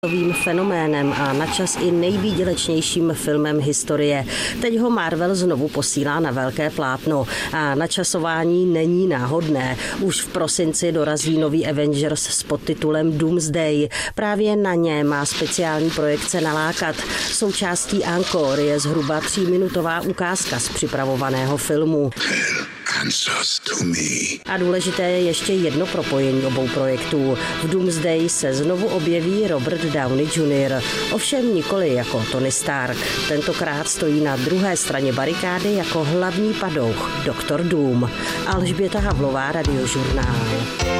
novým fenoménem a načas i nejvýdělečnějším filmem historie. Teď ho Marvel znovu posílá na velké plátno a načasování není náhodné. Už v prosinci dorazí nový Avengers s podtitulem Doomsday. Právě na ně má speciální projekce nalákat. Součástí Encore je zhruba 3minutová ukázka z připravovaného filmu. A důležité je ještě jedno propojení obou projektů. V Doomsday se znovu objeví Robert Downey Jr. Ovšem nikoli jako Tony Stark. Tentokrát stojí na druhé straně barikády jako hlavní padouch Doktor Doom. Alžběta Havlová, Radiožurnál.